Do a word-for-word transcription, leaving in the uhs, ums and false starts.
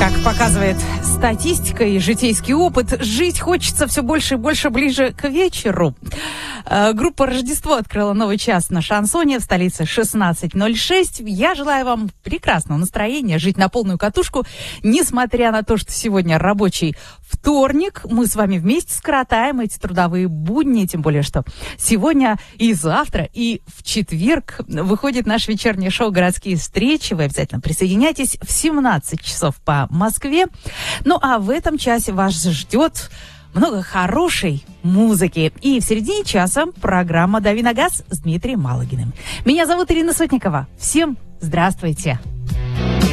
Как показывает статистика и житейский опыт, жить хочется все больше и больше ближе к вечеру. Группа «Рождество» открыла новый час на шансоне в столице шестнадцать ноль шесть. Я желаю вам прекрасного настроения, жить на полную катушку. Несмотря на то, что сегодня рабочий вторник, мы с вами вместе скоротаем эти трудовые будни. Тем более, что сегодня и завтра, и в четверг выходит наше вечернее шоу «Городские встречи». Вы обязательно присоединяйтесь в семнадцать часов по Москве. Ну а в этом часе вас ждет много хорошей музыки. И в середине часа программа «Дави на газ» с Дмитрием Малыгиным. Меня зовут Ирина Сотникова. Всем здравствуйте.